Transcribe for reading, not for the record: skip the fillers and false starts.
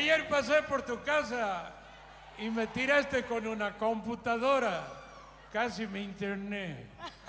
Ayer pasé por tu casa y me tiraste con una computadora. Casi me interné.